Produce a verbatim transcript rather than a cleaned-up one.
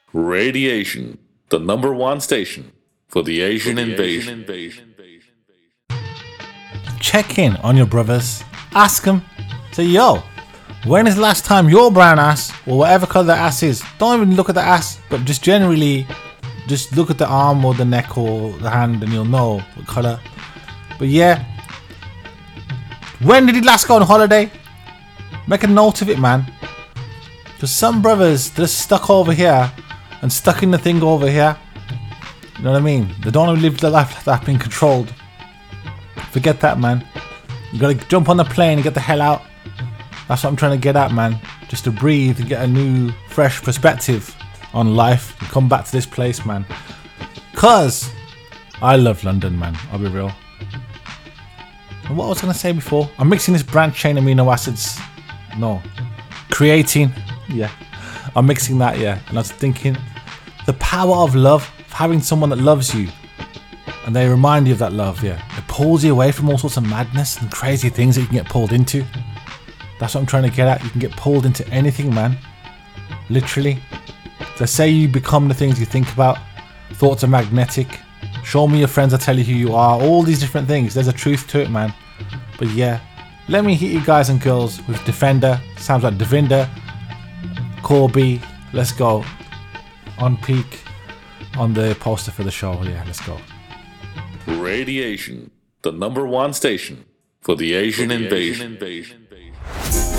Radiation, the number one station for the Asian invasion. Check in on your brothers. Ask them. Say, yo, when is the last time your brown ass, or whatever colour the ass is, don't even look at the ass, but just generally, just look at the arm or the neck or the hand and you'll know what colour. But yeah, when did he last go on holiday? Make a note of it, man. Because some brothers, they're stuck over here and stuck in the thing over here. You know what I mean? They don't want to live their life like that, being controlled. Forget that, man. You gotta jump on the plane and get the hell out. That's what I'm trying to get at, man. Just to breathe and get a new, fresh perspective on life and come back to this place, man. Cause I love London, man. I'll be real. And what I was gonna say before, I'm mixing this branched chain amino acids. No, creatine. Yeah, I'm mixing that. Yeah, and I was thinking, the power of love, of having someone that loves you, and they remind you of that love. Yeah, it pulls you away from all sorts of madness and crazy things that you can get pulled into. That's what I'm trying to get at. You can get pulled into anything, man. Literally. They say you become the things you think about. Thoughts are magnetic. Show me your friends, I'll tell you who you are. All these different things. There's a truth to it, man. But yeah, let me hit you guys and girls with Defender. Sounds like Devinder. Corby. Let's go. On peak. On the poster for the show. Yeah, let's go. Radiation, the number one station for the Asian, for the invasion. Asian invasion.